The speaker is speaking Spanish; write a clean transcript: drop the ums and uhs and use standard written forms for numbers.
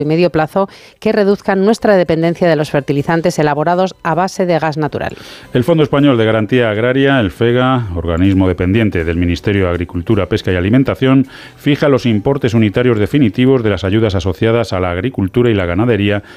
medio plazo que reduzcan nuestra dependencia de los fertilizantes elaborados a base de gas natural. El Fondo Español de Garantía Agraria, el FEGA, organismo dependiente del Ministerio de Agricultura, Pesca y Alimentación, fija los importes unitarios definitivos de las ayudas asociadas a la agricultura y la ganadería